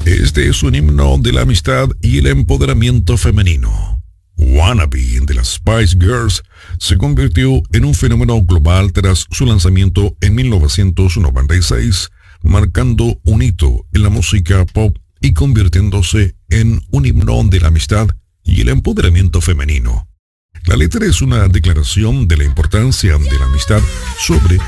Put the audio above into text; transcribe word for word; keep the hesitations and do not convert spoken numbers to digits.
Este es un himno de la amistad y el empoderamiento femenino. Wannabe de las Spice Girls se convirtió en un fenómeno global tras su lanzamiento en mil novecientos noventa y seis, marcando un hito en la música pop y convirtiéndose en un himno de la amistad y el empoderamiento femenino. La letra es una declaración de la importancia de la amistad sobre